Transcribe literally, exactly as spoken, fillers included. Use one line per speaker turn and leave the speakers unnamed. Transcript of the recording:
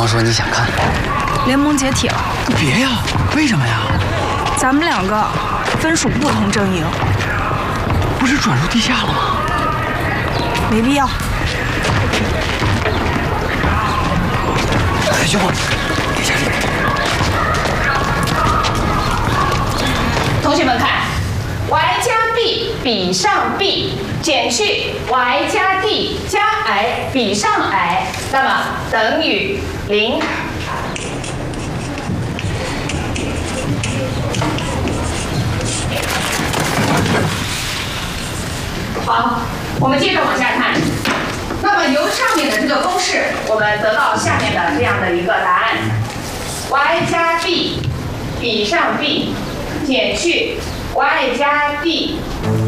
方说你想看，
联盟解体了。
别呀，为什么呀？
咱们两个分属不同阵营，
不是转入地下了吗？
没必要。
海兄，地下里。
同学们看 ，y 加 b 比上 b 减去 y 加 d 加 i 比上 i， 那么等于零。好，我们接着往下看。那么由上面的这个公式，我们得到下面的这样的一个答案 ：y 加 b 比上 b 减去 y 加 d